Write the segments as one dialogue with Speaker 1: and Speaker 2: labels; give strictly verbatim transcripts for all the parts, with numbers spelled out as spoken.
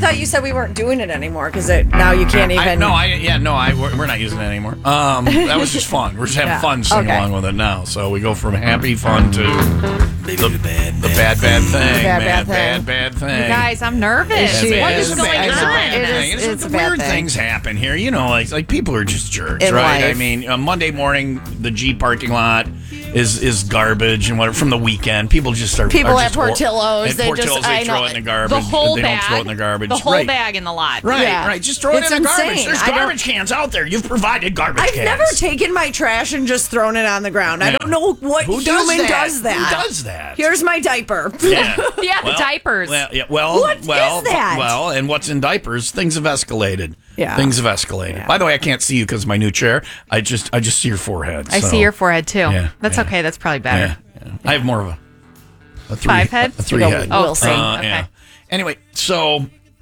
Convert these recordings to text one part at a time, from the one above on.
Speaker 1: thought you said we weren't doing it anymore because now you can't even.
Speaker 2: I, no, I yeah, no, I we're not using it anymore. Um, that was just fun. We're just having
Speaker 1: Yeah.
Speaker 2: fun singing
Speaker 1: Okay.
Speaker 2: along with it now. So we go from happy fun to the, the bad, bad thing,
Speaker 1: bad,
Speaker 2: bad,
Speaker 1: bad
Speaker 2: bad, bad thing.
Speaker 3: You guys, I'm nervous.
Speaker 1: She
Speaker 3: What
Speaker 1: is.
Speaker 3: is
Speaker 2: It's a
Speaker 3: going
Speaker 2: bad- it's a
Speaker 3: on?
Speaker 2: bad
Speaker 1: It is-
Speaker 2: thing. It's,
Speaker 1: it's
Speaker 2: the
Speaker 1: a bad
Speaker 2: weird
Speaker 1: thing.
Speaker 2: things happen here. You know, like like people are just jerks,
Speaker 1: In
Speaker 2: right?
Speaker 1: life.
Speaker 2: I mean, uh, Monday morning, the G parking lot is is garbage and whatever from the weekend. People just start
Speaker 1: People
Speaker 2: are
Speaker 1: at
Speaker 2: just hor-
Speaker 1: Portillo's,
Speaker 2: At
Speaker 1: they just-
Speaker 2: Portillo's,
Speaker 1: I
Speaker 2: they throw
Speaker 1: know.
Speaker 2: it in the garbage.
Speaker 3: The whole
Speaker 2: they
Speaker 3: bag.
Speaker 2: don't throw it in the garbage.
Speaker 3: The whole
Speaker 2: right.
Speaker 3: bag in the lot.
Speaker 2: Right,
Speaker 1: Yeah.
Speaker 2: right. Just throw it
Speaker 1: It's
Speaker 2: in the garbage.
Speaker 1: insane.
Speaker 2: There's
Speaker 1: I don't-
Speaker 2: garbage cans out there. You've provided garbage
Speaker 1: I've
Speaker 2: cans.
Speaker 1: never taken my trash and just thrown it on the ground. I
Speaker 2: Yeah.
Speaker 1: don't know what
Speaker 2: Who does
Speaker 1: human
Speaker 2: that?
Speaker 1: does that.
Speaker 2: Who does that?
Speaker 1: Here's my diaper.
Speaker 2: Yeah,
Speaker 3: Yeah,
Speaker 2: Well,
Speaker 3: diapers.
Speaker 2: Well, yeah, well,
Speaker 1: What
Speaker 2: well,
Speaker 1: is that?
Speaker 2: well, and what's in diapers? Things have escalated.
Speaker 1: Yeah.
Speaker 2: things have escalated.
Speaker 1: Yeah.
Speaker 2: By the way, I can't see you because of my new chair. I just, I just see your forehead.
Speaker 3: I
Speaker 2: so-
Speaker 3: see your forehead too.
Speaker 2: Yeah,
Speaker 3: That's
Speaker 2: yeah.
Speaker 3: okay. That's probably better.
Speaker 2: Yeah, yeah. I have more of a, a three,
Speaker 3: Five head?
Speaker 2: a three
Speaker 1: You
Speaker 2: head.
Speaker 1: go, Wilson.
Speaker 3: Oh,
Speaker 2: Uh,
Speaker 3: okay.
Speaker 2: yeah. Anyway, so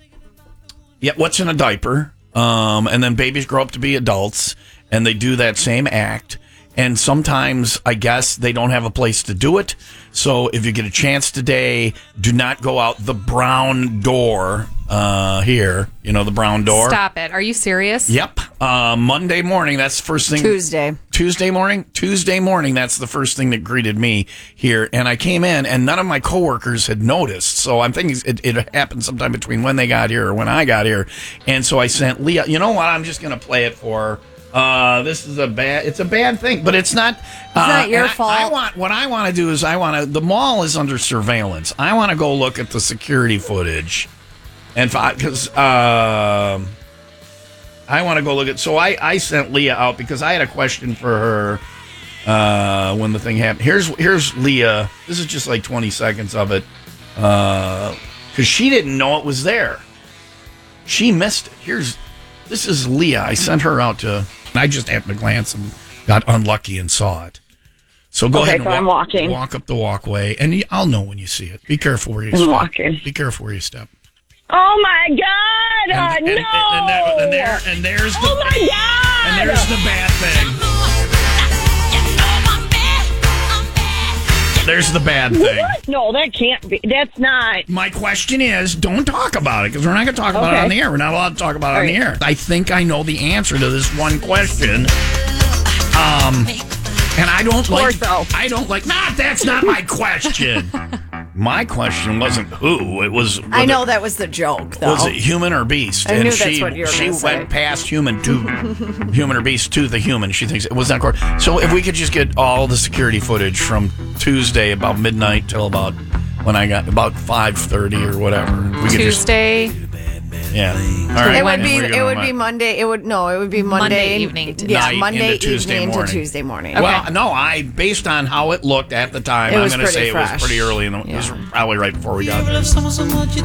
Speaker 2: yeah, what's in a diaper? Um, and then babies grow up to be adults, and they do that same act. And sometimes, I guess, they don't have a place to do it. So if you get a chance today, do not go out the brown door uh, here. You know, the brown door.
Speaker 3: Stop it. Are you serious?
Speaker 2: Yep. Uh, Monday morning, that's the first thing.
Speaker 1: Tuesday.
Speaker 2: Tuesday morning? Tuesday morning, that's the first thing that greeted me here. And I came in, and none of my coworkers had noticed. So I'm thinking it, it happened sometime between when they got here or when I got here. And so I sent Leah, you know what? I'm just going to play it for her. Uh, this is a bad, it's a bad thing, but it's not, it's uh,
Speaker 1: not your
Speaker 2: and I-
Speaker 1: fault.
Speaker 2: I want, what I want to do is I want to, the mall is under surveillance. I want to go look at the security footage. And because, um, I want to go look at. So I, I sent Leah out because I had a question for her uh, when the thing happened. Here's here's Leah. This is just like twenty seconds of it because she didn't know it was there. She missed it. Here's this is Leah. I sent her out to. I just happened to glance and got unlucky and saw it. So go
Speaker 4: Okay,
Speaker 2: ahead and
Speaker 4: so I'm
Speaker 2: walk,
Speaker 4: walking.
Speaker 2: walk up the walkway, and you, I'll know when you see it. Be careful where you
Speaker 4: I'm
Speaker 2: step.
Speaker 4: walking.
Speaker 2: Be careful where you step.
Speaker 4: Oh my God! Uh,
Speaker 2: And,
Speaker 4: no!
Speaker 2: and, and, there, and, there, and there's the
Speaker 4: Oh my God!
Speaker 2: and there's the bad thing. There's the bad thing.
Speaker 4: What? No, that can't be. That's not.
Speaker 2: My question is, don't talk about it because we're not going to talk about it
Speaker 4: Okay.
Speaker 2: on the air. We're not allowed to talk about it on the air. I think I know the answer to this one question. Um, and I don't like.
Speaker 4: so.
Speaker 2: I don't like. Nah, that's not my question. My question wasn't who. It was.
Speaker 1: I
Speaker 2: whether-
Speaker 1: know that was the joke, though.
Speaker 2: Was it human or beast?
Speaker 1: I
Speaker 2: and
Speaker 1: knew
Speaker 2: she,
Speaker 1: that's what you were
Speaker 2: she
Speaker 1: gonna
Speaker 2: went
Speaker 1: say.
Speaker 2: past human to human or beast to the human. She thinks it was not correct. So if we could just get all the security footage from Tuesday about midnight till about when I got about five thirty or whatever. We could just,
Speaker 3: Tuesday.
Speaker 2: yeah. All right.
Speaker 1: It would
Speaker 2: and
Speaker 1: be.
Speaker 2: we're
Speaker 1: It
Speaker 2: gonna
Speaker 1: would
Speaker 2: remind-
Speaker 1: be Monday. It would no. It would be Monday,
Speaker 3: Monday evening to
Speaker 1: yeah,
Speaker 2: night
Speaker 1: Monday
Speaker 2: into Tuesday
Speaker 1: evening
Speaker 2: morning.
Speaker 1: to Tuesday morning.
Speaker 2: Well, no, I based on how it looked at the time,
Speaker 1: It
Speaker 2: I'm
Speaker 1: was
Speaker 2: going to
Speaker 1: pretty
Speaker 2: say it was
Speaker 1: fresh.
Speaker 2: pretty early. In the, It was
Speaker 1: Yeah.
Speaker 2: probably right before we got there.
Speaker 3: Gross.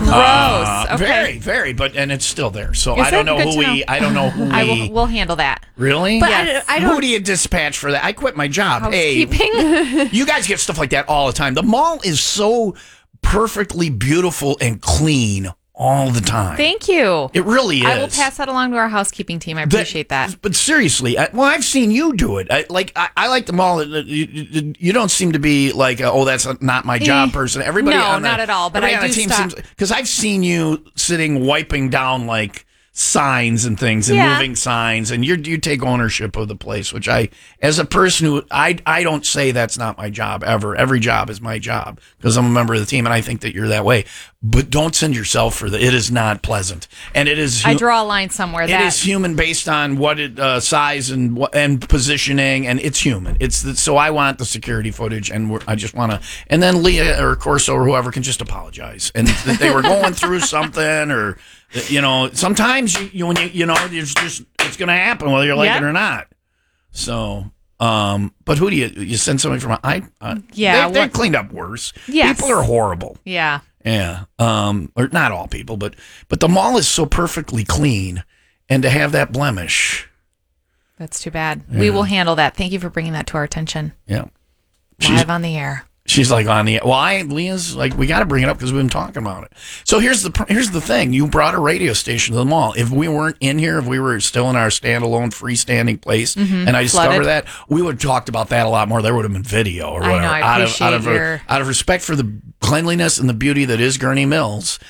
Speaker 2: Uh,
Speaker 3: Okay.
Speaker 2: Very, very, but and it's still there. So
Speaker 3: Is
Speaker 2: I don't
Speaker 3: it?
Speaker 2: know
Speaker 3: Good
Speaker 2: who
Speaker 3: to
Speaker 2: we.
Speaker 3: know.
Speaker 2: I don't know who we.
Speaker 3: I will. We'll handle that.
Speaker 2: Really?
Speaker 1: But
Speaker 3: Yes.
Speaker 1: I, I
Speaker 2: Who
Speaker 1: don't.
Speaker 2: do you dispatch for that? I quit my job. Hey,
Speaker 3: Housekeeping.
Speaker 2: you guys get stuff like that all the time. The mall is so perfectly beautiful and clean all the time.
Speaker 3: Thank you.
Speaker 2: It really is.
Speaker 3: I will pass that along to our housekeeping team. I appreciate that.
Speaker 2: But seriously, I, well, I've seen you do it. I, like I, I like the mall. uh, You, you, you don't seem to be like, a, oh, that's not my job
Speaker 3: Eh,
Speaker 2: person. Everybody,
Speaker 3: no,
Speaker 2: on the,
Speaker 3: not at all, but
Speaker 2: everybody
Speaker 3: I
Speaker 2: on the
Speaker 3: do
Speaker 2: team
Speaker 3: stop-
Speaker 2: seems because I've seen you sitting wiping down like signs and things and
Speaker 3: Yeah.
Speaker 2: moving signs, and you you take ownership of the place. Which I, as a person who I I don't say that's not my job ever. Every job is my job because I'm a member of the team, and I think that you're that way. But don't send yourself for the. It is not pleasant, and it is.
Speaker 3: I draw a line somewhere.
Speaker 2: It
Speaker 3: That
Speaker 2: is human based on what it uh, size and what- and positioning, and it's human. It's the, so I want the security footage, and we're, I just want to. And then Leah or Corso or whoever can just apologize, and that they were going through something, or you know, sometimes you, you when you you know, it's just it's going to happen whether you like
Speaker 3: Yep.
Speaker 2: it or not. So. Um, but who do you you send somebody from? I uh,
Speaker 3: Yeah,
Speaker 2: they, they
Speaker 3: what-
Speaker 2: cleaned up worse.
Speaker 3: Yes.
Speaker 2: People are horrible.
Speaker 3: yeah.
Speaker 2: Yeah. Um, or not all people, but but the mall is so perfectly clean, and to have that blemish,
Speaker 3: That's too bad. We will handle that. Thank you for bringing that to our attention.
Speaker 2: yeah. She's
Speaker 3: Live on the air.
Speaker 2: she's like on the well, I Leah's like we got to bring it up because we've been talking about it. So here's the pr- here's the thing: you brought a radio station to the mall. If we weren't in here, if we were still in our standalone freestanding place, and I discovered
Speaker 3: Flooded.
Speaker 2: that, we would have talked about that a lot more. There would have been video or
Speaker 3: I know,
Speaker 2: whatever.
Speaker 3: I
Speaker 2: out of out
Speaker 3: appreciate
Speaker 2: of
Speaker 3: your-
Speaker 2: out of respect for the cleanliness and the beauty that is Gurney Mills.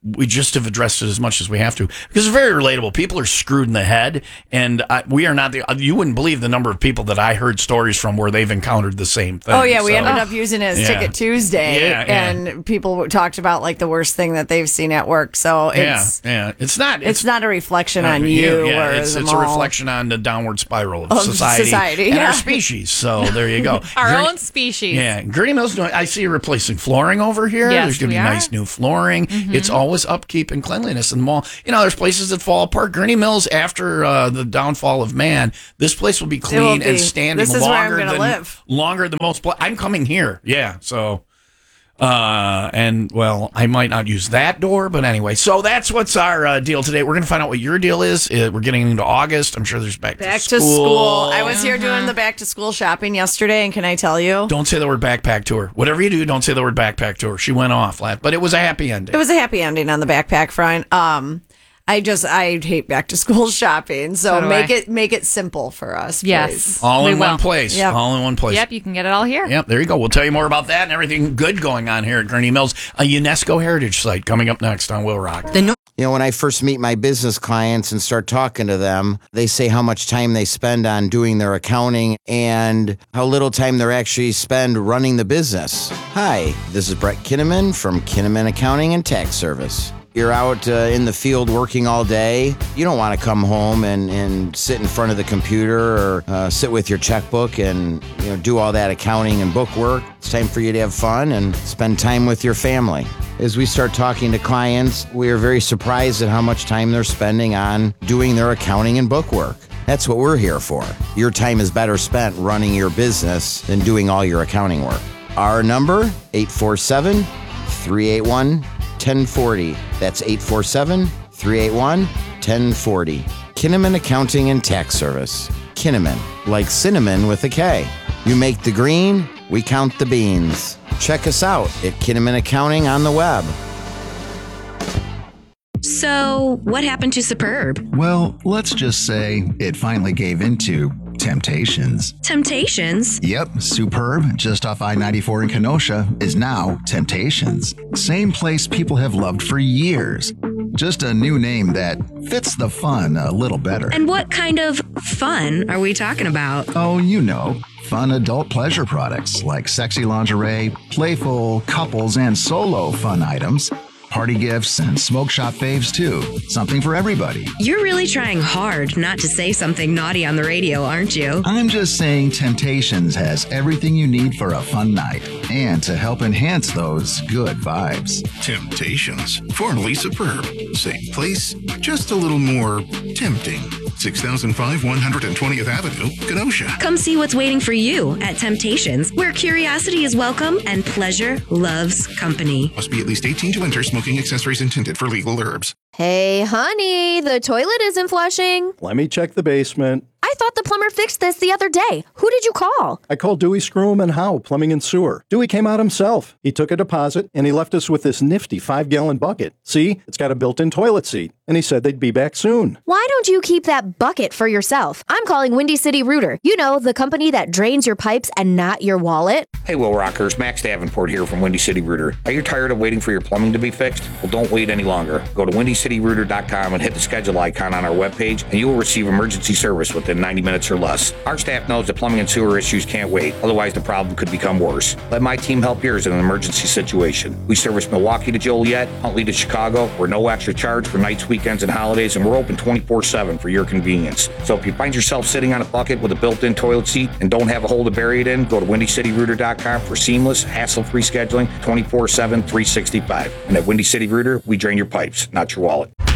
Speaker 2: we just have addressed it as much as we have to because it's very relatable. People are screwed in the head, and I, we are not the. You wouldn't believe the number of people that I heard stories from where they've encountered the same thing.
Speaker 1: Oh yeah, we
Speaker 2: So-
Speaker 1: ended up using it as
Speaker 2: Yeah.
Speaker 1: Ticket Tuesday,
Speaker 2: Yeah, yeah.
Speaker 1: and people talked about like the worst thing that they've seen at work. So it's
Speaker 2: yeah, yeah. It's not.
Speaker 1: it's, not a reflection on
Speaker 2: Uh,
Speaker 1: you.
Speaker 2: Yeah,
Speaker 1: or
Speaker 2: it's,
Speaker 1: the
Speaker 2: it's a
Speaker 1: mall.
Speaker 2: reflection on the downward spiral of,
Speaker 1: Of
Speaker 2: society,
Speaker 1: society,
Speaker 2: and
Speaker 1: yeah.
Speaker 2: our species. So there you go.
Speaker 3: Our
Speaker 2: Gurney-
Speaker 3: own species.
Speaker 2: Yeah, Gurney Mills doing. I see you replacing flooring over here.
Speaker 3: Yes,
Speaker 2: There's going to
Speaker 3: we
Speaker 2: be
Speaker 3: are.
Speaker 2: nice new flooring.
Speaker 1: Mm-hmm.
Speaker 2: It's always upkeep and cleanliness in the mall. You know, there's places that fall apart. Gurney Mills, after uh, the downfall of man, this place will be clean
Speaker 1: will
Speaker 2: and
Speaker 1: be.
Speaker 2: standing
Speaker 1: This is where I'm
Speaker 2: longer
Speaker 1: gonna
Speaker 2: than
Speaker 1: live.
Speaker 2: longer than most. Pla- I'm coming here. Yeah, so. Uh, and well, I might not use that door, but anyway, so that's what's our uh, deal today. We're going to find out what your deal is. Uh, we're getting into August. I'm sure there's back,
Speaker 1: Back
Speaker 2: to
Speaker 1: to
Speaker 2: school.
Speaker 1: school. I was here doing the back to school shopping yesterday, and can I tell you,
Speaker 2: Don't say the word backpack tour. Whatever you do, don't say the word backpack tour. She went off, laughed, but it was a happy ending.
Speaker 1: it was a happy ending on the backpack front. Um, I just I hate back to school shopping, so,
Speaker 3: So do
Speaker 1: make
Speaker 3: I.
Speaker 1: it make it simple for us.
Speaker 3: Yes.
Speaker 1: please.
Speaker 2: All
Speaker 3: We
Speaker 2: in one
Speaker 3: will.
Speaker 2: place.
Speaker 1: Yep.
Speaker 2: All in one place.
Speaker 3: Yep, you can get it all here.
Speaker 2: Yep, there you go. We'll tell you more about that and everything good going on here at Gurney Mills, a UNESCO heritage site coming up next on Will Rock.
Speaker 5: You know, when I first meet my business clients and start talking to them, they say how much time they spend on doing their accounting and how little time they actually spend running the business. Hi, this is Brett Kinnaman from Kinnaman Accounting and Tax Service. You're out uh, in the field working all day. You don't want to come home and, and sit in front of the computer or uh, sit with your checkbook and you know do all that accounting and book work. It's time for you to have fun and spend time with your family. As we start talking to clients, we are very surprised at how much time they're spending on doing their accounting and book work. That's what we're here for. Your time is better spent running your business than doing all your accounting work. Our number, eight four seven, three eight one, one oh four oh. That's eight four seven, three eight one, one oh four oh. Kinnaman Accounting and Tax Service. Kinnaman, like cinnamon with a K. You make the green, we count the beans. Check us out at Kinnaman Accounting on the web.
Speaker 6: So, what happened to Superb?
Speaker 7: Well, let's just say it finally gave into Temptations.
Speaker 6: Temptations?
Speaker 7: Yep, Superb, just off I ninety-four in Kenosha, is now Temptations. Same place people have loved for years. Just a new name that fits the fun a little better.
Speaker 6: And what kind of fun are we talking about?
Speaker 7: Oh, you know, fun adult pleasure products like sexy lingerie, playful couples and solo fun items, party gifts, and smoke shop faves too. Something for everybody.
Speaker 6: You're really trying hard not to say something naughty on the radio, aren't you?
Speaker 7: I'm just saying Temptations has everything you need for a fun night and to help enhance those good vibes.
Speaker 8: Temptations, formerly Superb. Same place, just a little more tempting. six thousand five, one hundred twentieth Avenue, Kenosha.
Speaker 6: Come see what's waiting for you at Temptations, where curiosity is welcome and pleasure loves company.
Speaker 8: Must be at least eighteen to enter. Smoking accessories intended for legal herbs.
Speaker 9: Hey, honey, the toilet isn't flushing.
Speaker 10: Let me check the basement.
Speaker 9: I thought the plumber fixed this the other day. Who did you call?
Speaker 10: I called Dewey Scrum and Howe, Plumbing and Sewer. Dewey came out himself. He took a deposit, and he left us with this nifty five-gallon bucket. See, it's got a built-in toilet seat, and he said they'd be back soon.
Speaker 9: Why don't you keep that bucket for yourself? I'm calling Windy City Rooter. You know, the company that drains your pipes and not your wallet.
Speaker 11: Hey, Will Rockers, Max Davenport here from Windy City Rooter. Are you tired of waiting for your plumbing to be fixed? Well, don't wait any longer. Go to windy city rooter dot com and hit the schedule icon on our webpage, and you will receive emergency service within ninety minutes or less. Our staff knows that plumbing and sewer issues can't wait, otherwise the problem could become worse. Let my team help yours in an emergency situation. We service Milwaukee to Joliet, Huntley to Chicago. We're no extra charge for nights, weekends, and holidays, and we're open twenty-four seven for your convenience. So if you find yourself sitting on a bucket with a built-in toilet seat and don't have a hole to bury it in, go to windy city rooter dot com for seamless, hassle-free scheduling twenty-four seven, three sixty-five. And at Windy City Rooter, we drain your pipes, not your wallet.